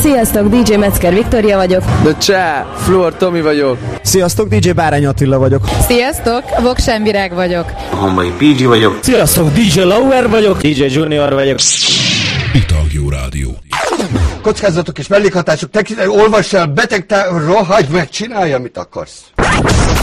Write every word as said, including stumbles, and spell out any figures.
Sziasztok, dé dzsé Metzger Viktória vagyok. De csá, Fluor Tomi vagyok. Sziasztok, dé dzsé Bárány Attila vagyok. Sziasztok, Voksen Virág vagyok. Hombai pé gé vagyok. Sziasztok, dé dzsé Lauer vagyok. dé dzsé Junior vagyok. Italgió Rádió. Kockázatok és mellékhatások, olvass el, beteg, rohagy meg, csinálj, amit akarsz.